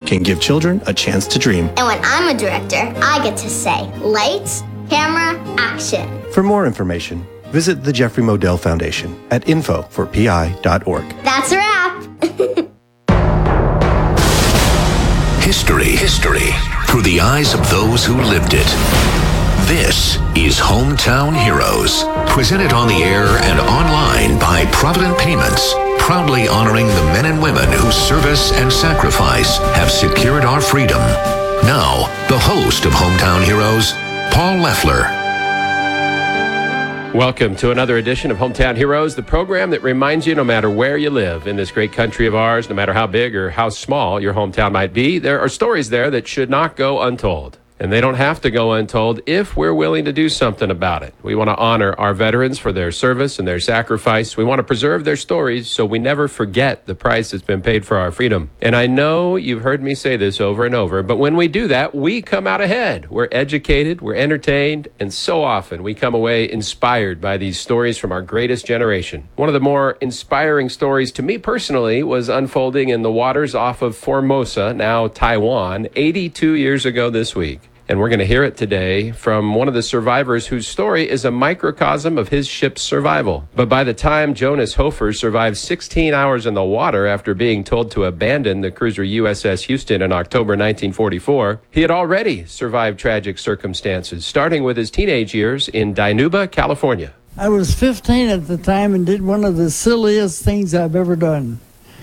can give children a chance to dream. And when I'm a director, I get to say, lights, camera, action. For more information, visit the Jeffrey Modell Foundation at info4pi.org. That's a wrap. History through the eyes of those who lived it. This is Hometown Heroes, presented on the air and online by Provident Payments, proudly honoring the men and women whose service and sacrifice have secured our freedom. Now, the host of Hometown Heroes, Paul Leffler. Welcome to another edition of Hometown Heroes, the program that reminds you no matter where you live in this great country of ours, no matter how big or how small your hometown might be, there are stories there that should not go untold. And they don't have to go untold if we're willing to do something about it. We want to honor our veterans for their service and their sacrifice. We want to preserve their stories so we never forget the price that's been paid for our freedom. And I know you've heard me say this over and over, but when we do that, we come out ahead. We're educated, we're entertained, and so often we come away inspired by these stories from our greatest generation. One of the more inspiring stories to me personally was unfolding in the waters off of Formosa, now Taiwan, 82 years ago this week. And we're going to hear it today from one of the survivors whose story is a microcosm of his ship's survival. But by the time Jonas Hofer survived 16 hours in the water after being told to abandon the cruiser USS Houston in October 1944, he had already survived tragic circumstances, starting with his teenage years in Dinuba, California. I was 15 at the time and did one of the silliest things I've ever done.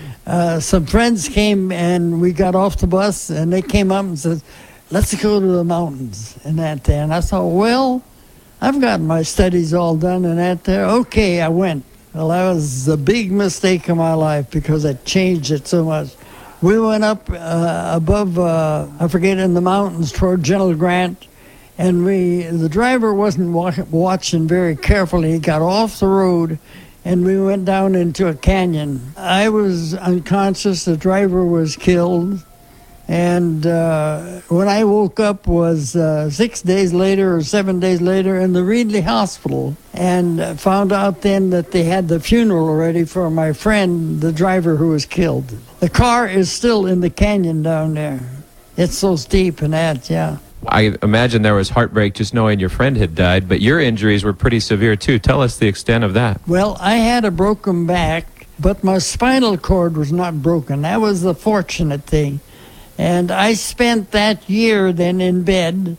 Some friends came and we got off the bus and they came up and said, "Let's go to the mountains," and that there. And I thought, well, I've got my studies all done and that there. Okay, I went. Well, that was a big mistake in my life because I changed it so much. We went up above, I forget, in the mountains toward General Grant, and the driver wasn't watching very carefully. He got off the road, and we went down into a canyon. I was unconscious. The driver was killed. And when I woke up was 6 days later or 7 days later in the Reedley Hospital, and found out then that they had the funeral already for my friend, the driver who was killed. The car is still in the canyon down there. It's so steep and that, yeah. I imagine there was heartbreak just knowing your friend had died, but your injuries were pretty severe too. Tell us the extent of that. Well, I had a broken back, but my spinal cord was not broken. That was the fortunate thing. And I spent that year then in bed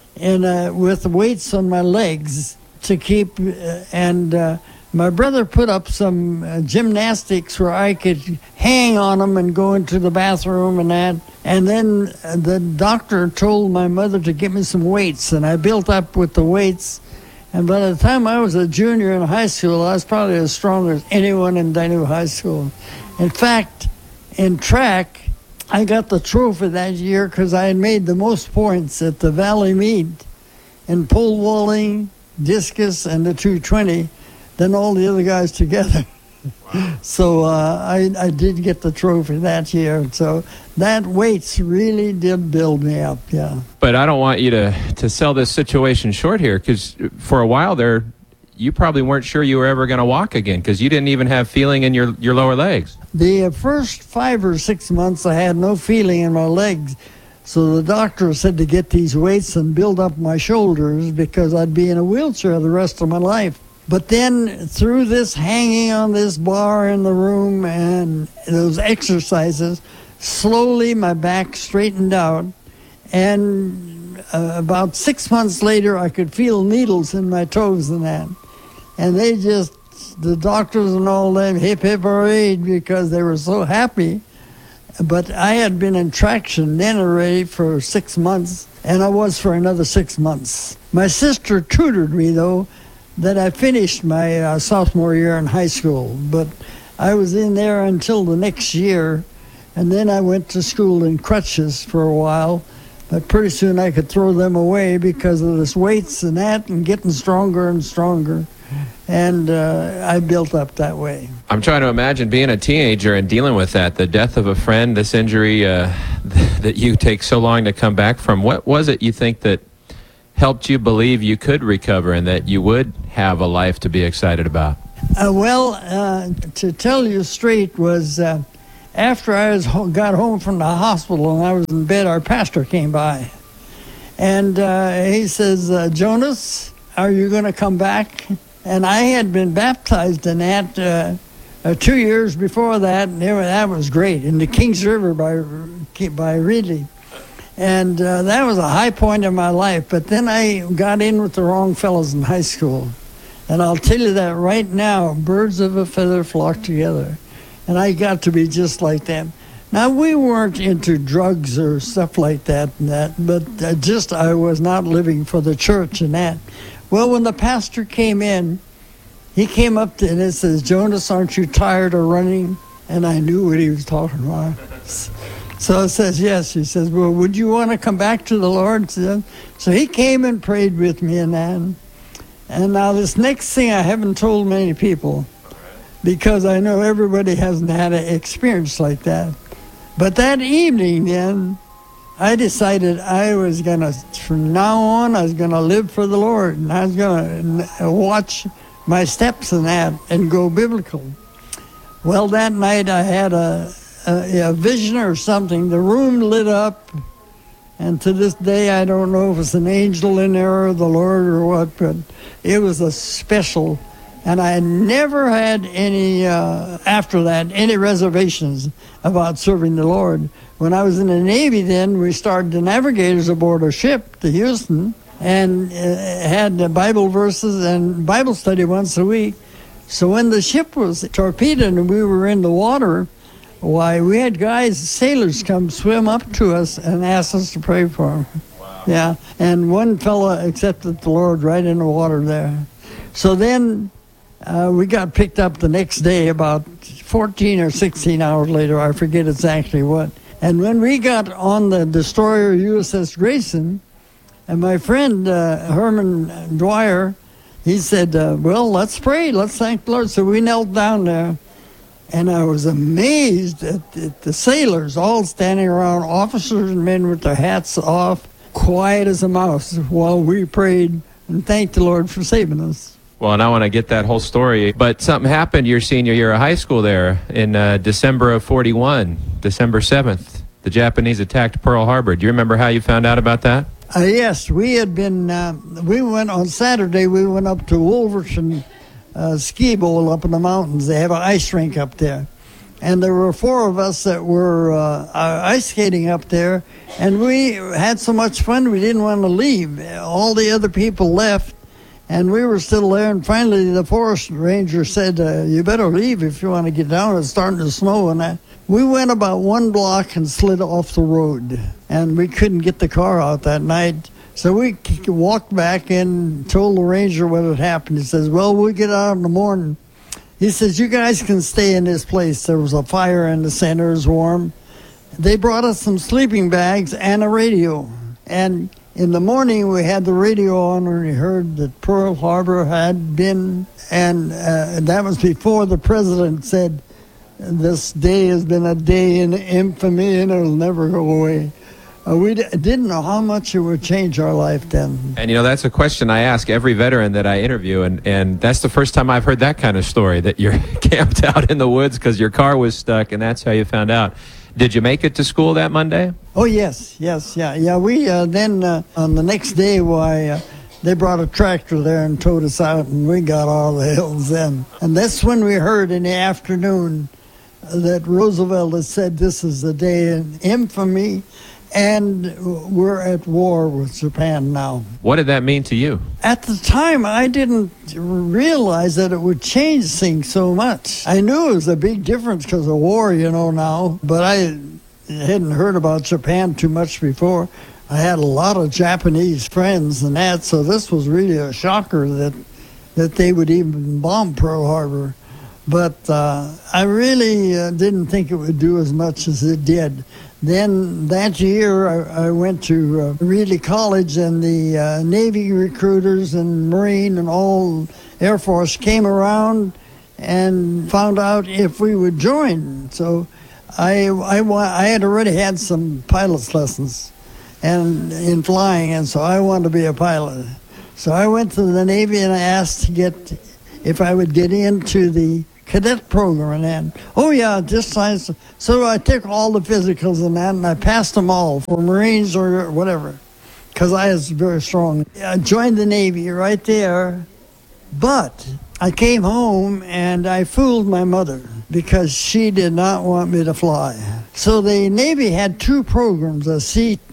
with weights on my legs to keep, and my brother put up some gymnastics where I could hang on them and go into the bathroom and that. And then the doctor told my mother to give me some weights, and I built up with the weights. And by the time I was a junior in high school, I was probably as strong as anyone in Dinuba High School. In fact, in track, I got the trophy that year because I had made the most points at the Valley Meet in pole vaulting, discus, and the 220 than all the other guys together. Wow. So I did get the trophy that year. So that weights really did build me up, yeah. But I don't want you to sell this situation short here, because for a while there, you probably weren't sure you were ever going to walk again because you didn't even have feeling in your lower legs. The first 5 or 6 months, I had no feeling in my legs. So the doctor said to get these weights and build up my shoulders because I'd be in a wheelchair the rest of my life. But then through this hanging on this bar in the room and those exercises, slowly my back straightened out. And about 6 months later, I could feel needles in my toes and that. And they just, the doctors and all them, hip, hip, hooray, because they were so happy. But I had been in traction then already for 6 months, and I was for another 6 months. My sister tutored me, though, that I finished my sophomore year in high school. But I was in there until the next year, and then I went to school in crutches for a while. But pretty soon I could throw them away because of this weights and that and getting stronger and stronger. And I built up that way. I'm trying to imagine being a teenager and dealing with that, the death of a friend, this injury that you take so long to come back from. What was it you think that helped you believe you could recover and that you would have a life to be excited about? To tell you straight was after I got home from the hospital and I was in bed, our pastor came by. And he says, Jonas, are you going to come back? And I had been baptized in that 2 years before that, and that was great, in the Kings River by Ridley. And that was a high point in my life. But then I got in with the wrong fellows in high school. And I'll tell you that right now, birds of a feather flock together. And I got to be just like them. Now, we weren't into drugs or stuff like that, but I was not living for the church and that. Well, when the pastor came in, he came up to and he says, Jonas, aren't you tired of running? And I knew what he was talking about. So I says, yes. He says, well, would you want to come back to the Lord? So he came and prayed with me and that. And now this next thing I haven't told many people, because I know everybody hasn't had an experience like that. But that evening then, I decided I was going to, from now on, I was going to live for the Lord. And I was going to watch my steps in that and go biblical. Well, that night I had a vision or something. The room lit up. And to this day, I don't know if it's an angel in there or the Lord or what, but it was a special. And I never had any, after that, any reservations about serving the Lord. When I was in the Navy then, we started the navigators aboard a ship to Houston and had the Bible verses and Bible study once a week. So when the ship was torpedoed and we were in the water, why, we had sailors come swim up to us and ask us to pray for them. Wow. Yeah, and one fella accepted the Lord right in the water there. So then we got picked up the next day about 14 or 16 hours later, I forget exactly what. And when we got on the destroyer USS Grayson, and my friend Herman Dwyer, he said, well, let's pray, let's thank the Lord. So we knelt down there, and I was amazed at the sailors all standing around, officers and men with their hats off, quiet as a mouse, while we prayed and thanked the Lord for saving us. Well, and I want to get that whole story. But something happened your senior year of high school there in December of 41, December 7th. The Japanese attacked Pearl Harbor. Do you remember how you found out about that? Yes, we had been, we went on Saturday, we went up to Wolverton Ski Bowl up in the mountains. They have an ice rink up there. And there were 4 of us that were ice skating up there. And we had so much fun, we didn't want to leave. All the other people left. And we were still there, and finally the forest ranger said, you better leave if you want to get down. It's starting to snow and that. We went about 1 block and slid off the road, and we couldn't get the car out that night. So we walked back and told the ranger what had happened. He says, well, we'll get out in the morning. He says, you guys can stay in this place. There was a fire in the center, it was warm. They brought us some sleeping bags and a radio. And in the morning, we had the radio on, and we heard that Pearl Harbor had been, and that was before the president said, this day has been a day in infamy, and it'll never go away. We didn't know how much it would change our life then. And, you know, that's a question I ask every veteran that I interview, and that's the first time I've heard that kind of story, that you're camped out in the woods because your car was stuck, and that's how you found out. Did you make it to school that Monday? Oh, yes, yeah. We then, on the next day, they brought a tractor there and towed us out, and we got all the hills then. And that's when we heard in the afternoon that Roosevelt had said this is the day in infamy, and we're at war with Japan now. What did that mean to you? At the time, I didn't realize that it would change things so much. I knew it was a big difference because of war, now, but I hadn't heard about Japan too much before. I had a lot of Japanese friends and that, so this was really a shocker that they would even bomb Pearl Harbor. But I really didn't think it would do as much as it did. Then that year, I went to Reedley College, and the Navy recruiters and Marine and all Air Force came around and found out if we would join. So I had already had some pilot's lessons and in flying, and so I wanted to be a pilot. So I went to the Navy and I asked if I would get into the cadet program and that. Oh yeah, just science. So I took all the physicals and that, and I passed them all for Marines or whatever, because I was very strong. I joined the Navy right there, but I came home and I fooled my mother because she did not want me to fly. So the Navy had two programs, a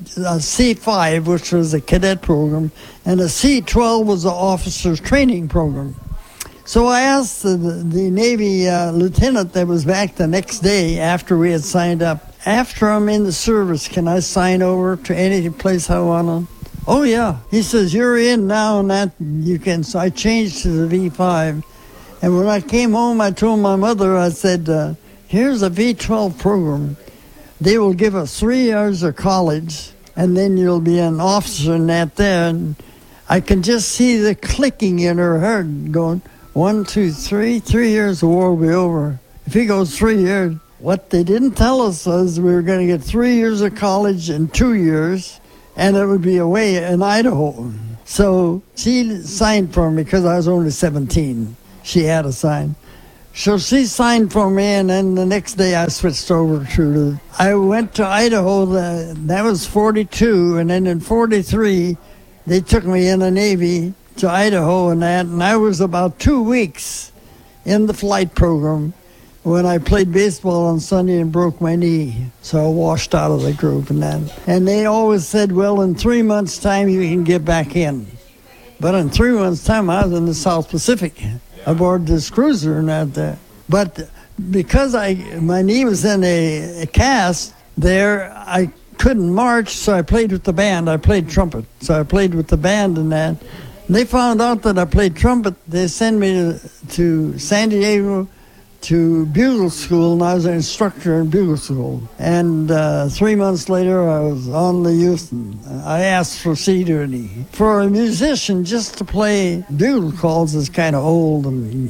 C-5, which was a cadet program, and a C-12 was the officers training program. So I asked the Navy lieutenant that was back the next day after we had signed up, after I'm in the service, can I sign over to any place I want to? Oh, yeah. He says, you're in now and that you can. So I changed to the V-5. And when I came home, I told my mother, I said, here's a V-12 program. They will give us 3 years of college, and then you'll be an officer in that there. And I can just see the clicking in her head going, 1, 2, 3 years, the war will be over. If he goes 3 years, what they didn't tell us was we were going to get 3 years of college in 2 years, and it would be away in Idaho. So she signed for me because I was only 17. She had to sign. So she signed for me, and then the next day I switched over to I went to Idaho, that was 42, and then in 43, they took me in the Navy to Idaho and that, and I was about 2 weeks in the flight program when I played baseball on Sunday and broke my knee. So I washed out of the group and that. And they always said, well, in 3 months' time you can get back in. But in 3 months' time I was in the South Pacific aboard this cruiser and that there. But because my knee was in a cast there, I couldn't march, so I played with the band. I played trumpet. So I played with the band and that. And they found out that I played trumpet. They sent me to San Diego to bugle school, and I was an instructor in bugle school. And 3 months later, I was on the Houston. I asked for sea duty. For a musician, just to play bugle calls is kind of old.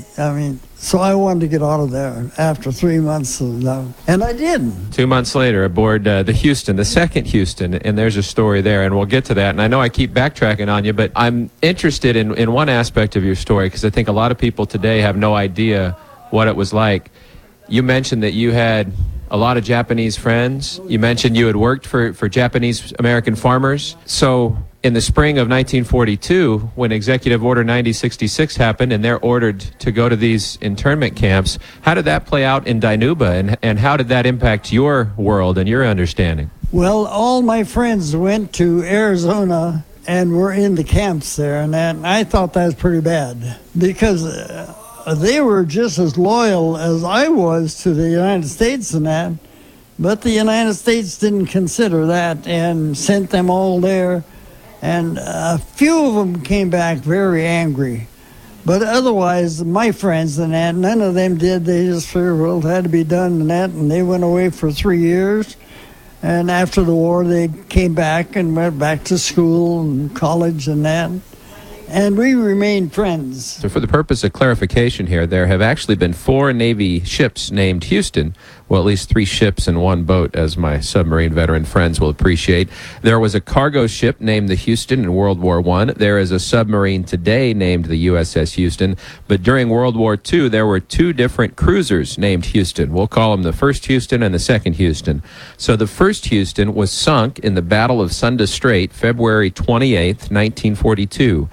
So I wanted to get out of there after 3 months of that. And I did. 2 months later, aboard the Houston, the second Houston, and there's a story there, and we'll get to that. And I know I keep backtracking on you, but I'm interested in one aspect of your story, because I think a lot of people today have no idea what it was like. You mentioned that you had a lot of Japanese friends. You mentioned you had worked for Japanese American farmers. So in the spring of 1942, when Executive Order 9066 happened and they're ordered to go to these internment camps, how did that play out in Dinuba, and how did that impact your world and your understanding? Well, all my friends went to Arizona and were in the camps there, and I thought that was pretty bad because they were just as loyal as I was to the United States and that, but the United States didn't consider that and sent them all there, and a few of them came back very angry. But otherwise, my friends and that, none of them did. They just figured, well, it had to be done and that, and they went away for 3 years. And after the war, they came back and went back to school and college and that. And we remained friends. So for the purpose of clarification here, there have actually been 4 Navy ships named Houston. Well, at least 3 ships and 1 boat, as my submarine veteran friends will appreciate. There was a cargo ship named the Houston in World War I. There is a submarine today named the USS Houston. But during World War II, there were 2 different cruisers named Houston. We'll call them the first Houston and the second Houston. So the first Houston was sunk in the Battle of Sunda Strait, February 28th, 1942.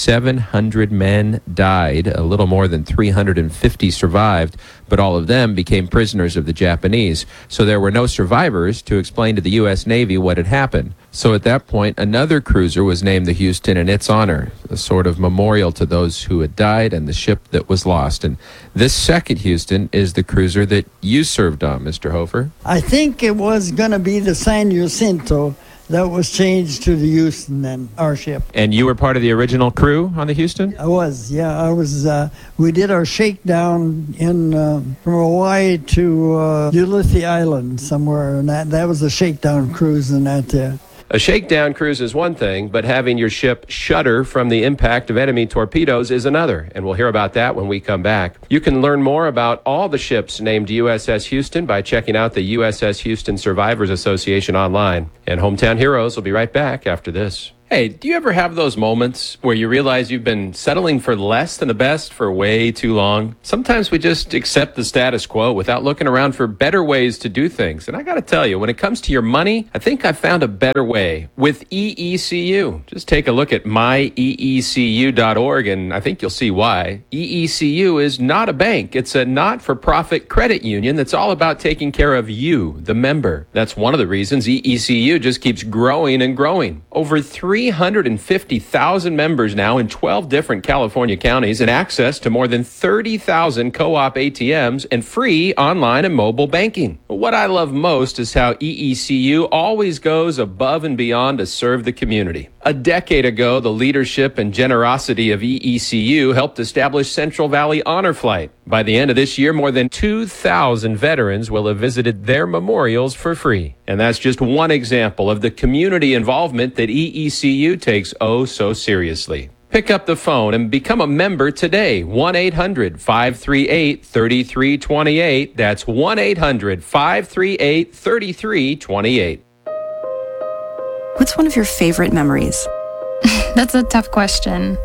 700 men died, a little more than 350 survived, but all of them became prisoners of the Japanese. So there were no survivors to explain to the U.S. Navy what had happened. So at that point, another cruiser was named the Houston in its honor, a sort of memorial to those who had died and the ship that was lost. And this second Houston is the cruiser that you served on, Mr. Hofer. I think it was going to be the San Jacinto that was changed to the Houston then, our ship. And you were part of the original crew on the Houston? I was, yeah. I was. We did our shakedown from Hawaii to Ulithi Island somewhere, and that was a shakedown cruise and that there. A shakedown cruise is one thing, but having your ship shudder from the impact of enemy torpedoes is another, and we'll hear about that when we come back. You can learn more about all the ships named USS Houston by checking out the USS Houston Survivors Association online. And Hometown Heroes will be right back after this. Hey, do you ever have those moments where you realize you've been settling for less than the best for way too long? Sometimes we just accept the status quo without looking around for better ways to do things. And I got to tell you, when it comes to your money, I think I found a better way with EECU. Just take a look at myeecu.org and I think you'll see why. EECU is not a bank. It's a not-for-profit credit union that's all about taking care of you, the member. That's one of the reasons EECU just keeps growing and growing. Over 350,000 members now in 12 different California counties and access to more than 30,000 co-op ATMs and free online and mobile banking. But what I love most is how EECU always goes above and beyond to serve the community. A decade ago, the leadership and generosity of EECU helped establish Central Valley Honor Flight. By the end of this year, more than 2,000 veterans will have visited their memorials for free. And that's just one example of the community involvement that EECU takes oh so seriously. Pick up the phone and become a member today. 1-800-538-3328. That's 1-800-538-3328. What's one of your favorite memories? That's a tough question.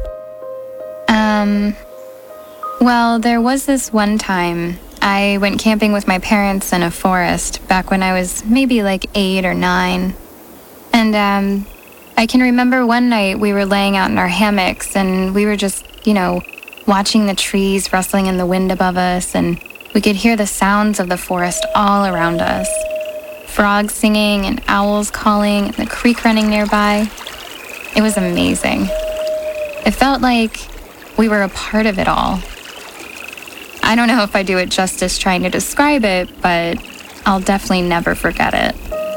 Well, there was this one time I went camping with my parents in a forest back when I was maybe like 8 or 9. And I can remember one night we were laying out in our hammocks and we were just, watching the trees rustling in the wind above us, and we could hear the sounds of the forest all around us. Frogs singing and owls calling and the creek running nearby. It was amazing. It felt like we were a part of it all. I don't know if I do it justice trying to describe it, but I'll definitely never forget it.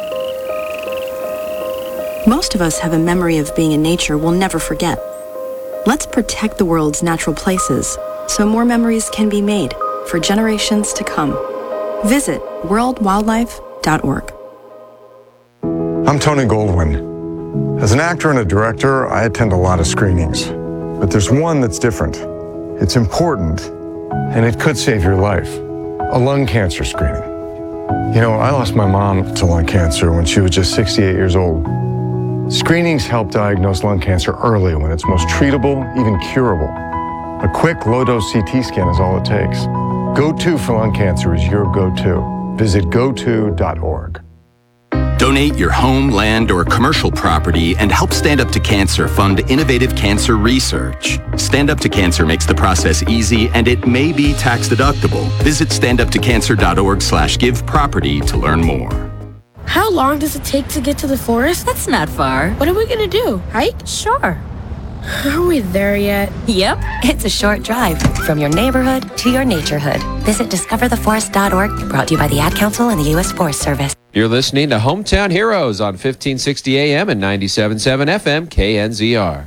Most of us have a memory of being in nature we'll never forget. Let's protect the world's natural places so more memories can be made for generations to come. Visit worldwildlife.org. I'm Tony Goldwyn. As an actor and a director, I attend a lot of screenings. But there's one that's different. It's important, and it could save your life. A lung cancer screening. I lost my mom to lung cancer when she was just 68 years old. Screenings help diagnose lung cancer early when it's most treatable, even curable. A quick, low-dose CT scan is all it takes. Go-To for lung cancer is your go-to. Visit goto.org. Donate your home, land, or commercial property and help Stand Up to Cancer fund innovative cancer research. Stand Up to Cancer makes the process easy and it may be tax deductible. Visit standuptocancer.org/giveproperty to learn more. How long does it take to get to the forest? That's not far. What are we gonna do? Hike? Sure. Are we there yet? Yep. It's a short drive from your neighborhood to your naturehood. Visit discovertheforest.org, brought to you by the Ad Council and the U.S. Forest Service. You're listening to Hometown Heroes on 1560 AM and 97.7 FM KNZR.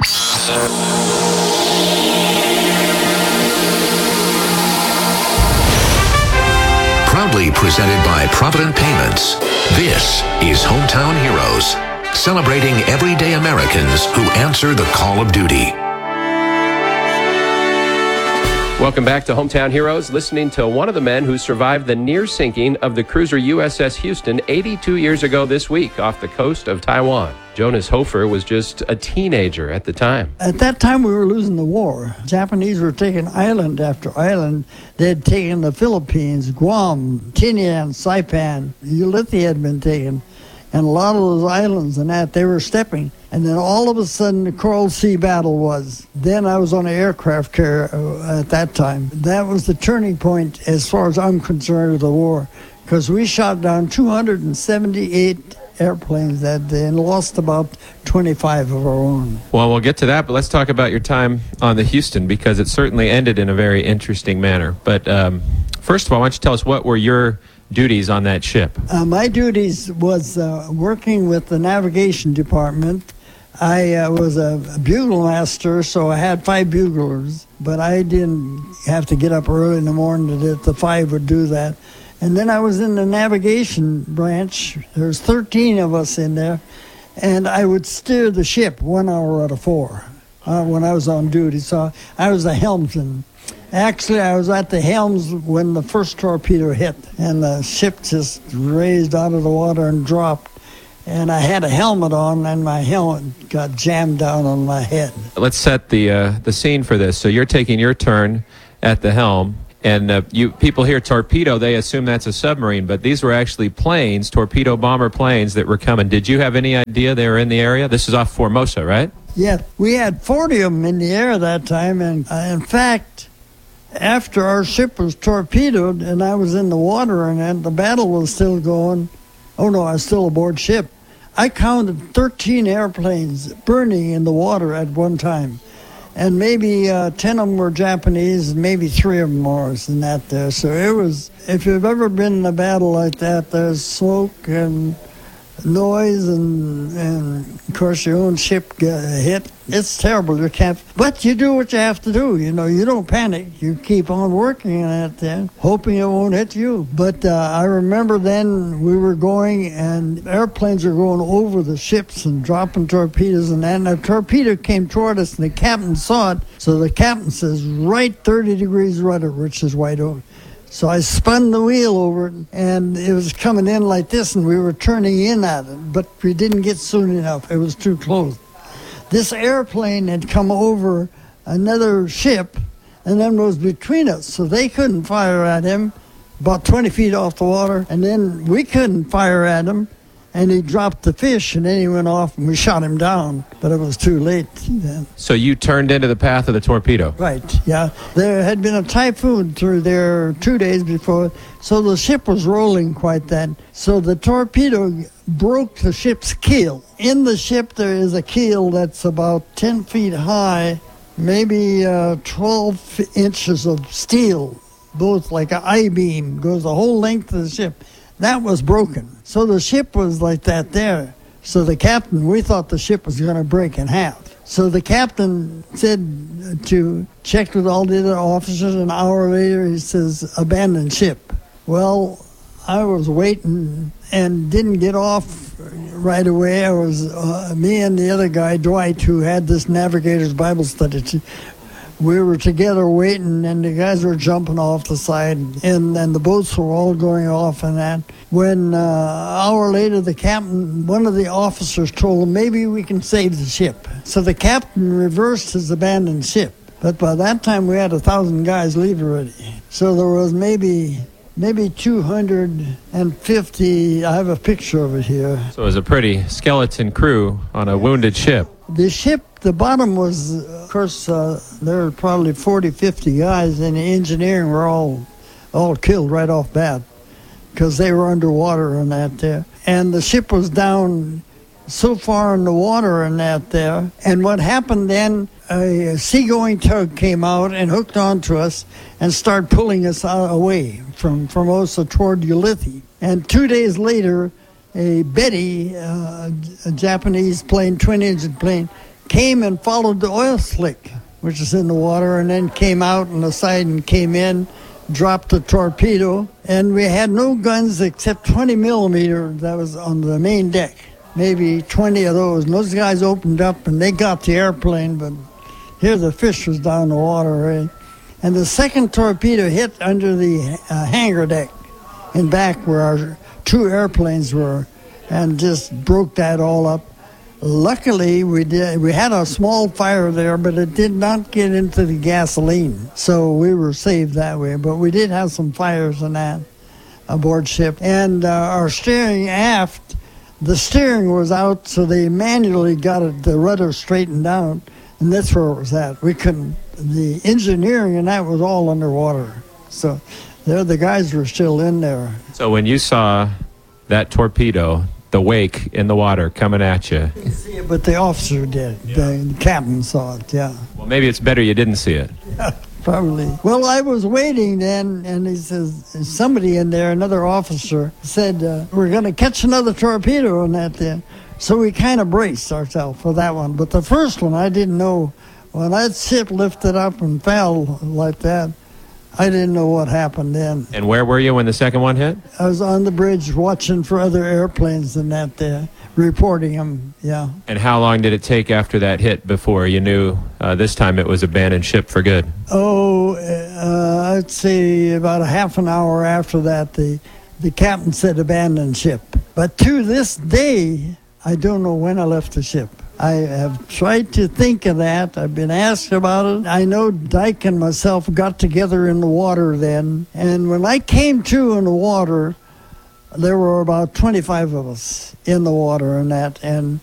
Proudly presented by Provident Payments. This is Hometown Heroes, celebrating everyday Americans who answer the call of duty. Welcome back to Hometown Heroes, listening to one of the men who survived the near sinking of the cruiser USS Houston 82 years ago this week off the coast of Taiwan. Jonas Hofer was just a teenager at the time. At that time, we were losing the war. Japanese were taking island after island. They had taken the Philippines, Guam, Tinian, Saipan. Ulithi had been taken. And a lot of those islands and that, they were stepping. And then all of a sudden, the Coral Sea battle was. Then I was on an aircraft carrier at that time. That was the turning point as far as I'm concerned of the war, because we shot down 278 airplanes that day and lost about 25 of our own. Well, we'll get to that, but let's talk about your time on the Houston, because it certainly ended in a very interesting manner. But first of all, why don't you tell us what were your duties on that ship? My duties was working with the navigation department. I was a bugle master, so I had 5 buglers, but I didn't have to get up early in the morning that the 5 would do that. And then I was in the navigation branch. There's 13 of us in there, and I would steer the ship 1 hour out of 4 when I was on duty. So I was the helmsman. Actually, I was at the helms when the first torpedo hit, and the ship just raised out of the water and dropped. and I had a helmet on, and my helmet got jammed down on my head. Let's set the scene for this. So you're taking your turn at the helm, and people hear torpedo, they assume that's a submarine, but these were actually planes, torpedo bomber planes that were coming. Did you have any idea they were in the area? This is off Formosa, right? Yeah, we had 40 of them in the air that time, and in fact, after our ship was torpedoed and I was in the water and the battle was still going, oh no, I was still aboard ship, I counted 13 airplanes burning in the water at one time. And maybe 10 of them were Japanese, and maybe 3 of them were than that there. So it was, if you've ever been in a battle like that, there's smoke and noise, and of course your own ship get hit. It's terrible. You can't, but you do what you have to do. You know, you don't panic. You keep on working at that, hoping it won't hit you. But I remember then we were going, and airplanes were going over the ships and dropping torpedoes, and then a torpedo came toward us, and the captain saw it. So the captain says, right 30 degrees rudder, which is wide open. So I spun the wheel over it, and it was coming in like this, and we were turning in at it, but we didn't get soon enough. It was too close. This airplane had come over another ship, and then was between us, so they couldn't fire at him, about 20 feet off the water, and then we couldn't fire at him, and he dropped the fish, and then he went off, and we shot him down, but it was too late then. So you turned into the path of the torpedo? Right, yeah. There had been a typhoon through there 2 days before, so the ship was rolling quite then. So the torpedo broke the ship's keel. In the ship there is a keel that's about 10 feet high, maybe 12 inches of steel, both like an I-beam, goes the whole length of the ship. That was broken. So the ship was like that there. So the captain, we thought the ship was going to break in half. So the captain said to check with all the other officers. An hour later, he says, abandon ship. Well, I was waiting and didn't get off right away. I was, me and the other guy, Dwight, who had this Navigator's Bible Study. We were together waiting, and the guys were jumping off the side, and the boats were all going off and that. When an hour later, the captain, one of the officers told him, maybe we can save the ship. So the captain reversed his abandoned ship. But by that time, we had 1,000 guys leave already. So there was maybe 250, I have a picture of it here. So it was a pretty skeleton crew on a wounded ship. The ship, the bottom was, of course, there were probably 40, 50 guys, and the engineering were all killed right off bat because they were underwater and that there. And the ship was down so far in the water and that there. And what happened then, a seagoing tug came out and hooked onto us and started pulling us away from Formosa toward Ulithi. And 2 days later, a Betty, a Japanese plane, twin-engine plane, came and followed the oil slick, which is in the water, and then came out on the side and came in, dropped the torpedo, and we had no guns except 20 millimeter that was on the main deck, maybe 20 of those. And those guys opened up, and they got the airplane, but here the fish was down the water, right? And the second torpedo hit under the hangar deck in back where our 2 airplanes were, and just broke that all up. Luckily, we had a small fire there, but it did not get into the gasoline, so we were saved that way. But we did have some fires in that aboard ship. And our steering aft, the steering was out, so they manually got the rudder straightened out, and that's where it was at. We couldn't, the engineering and that was all underwater. So there, the guys were still in there. So when you saw that torpedo, the wake in the water coming at you. I didn't see it, but the officer did. Yeah. The captain saw it, yeah. Well, maybe it's better you didn't see it. Yeah, probably. Well, I was waiting then, and he says, somebody in there, another officer, said, we're going to catch another torpedo on that then. So we kind of braced ourselves for that one. But the first one, I didn't know. When that ship lifted up and fell like that, I didn't know what happened then. And where were you when the second one hit? I was on the bridge watching for other airplanes and that there, reporting them, yeah. And how long did it take after that hit before you knew this time it was abandoned ship for good? Oh, I'd say about a half an hour after that, the captain said abandoned ship. But to this day, I don't know when I left the ship. I have tried to think of that. I've been asked about it. I know Dyke and myself got together in the water then. And when I came to in the water, there were about 25 of us in the water and that. And